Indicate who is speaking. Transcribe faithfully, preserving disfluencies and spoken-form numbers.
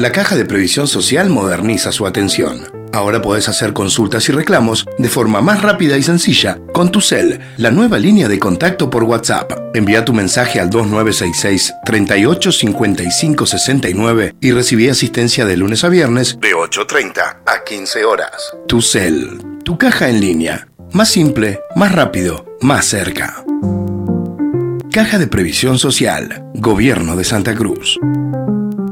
Speaker 1: La Caja de Previsión Social moderniza su atención. Ahora podés hacer consultas y reclamos de forma más rápida y sencilla con tu cel, la nueva línea de contacto por WhatsApp. Envía tu mensaje al dos nueve seis seis, treinta y ocho, cincuenta y cinco, sesenta y nueve y recibí asistencia de lunes a viernes de ocho treinta a quince horas. Tu cel, tu caja en línea. Más simple, más rápido, más cerca. Caja de Previsión Social, Gobierno de Santa Cruz.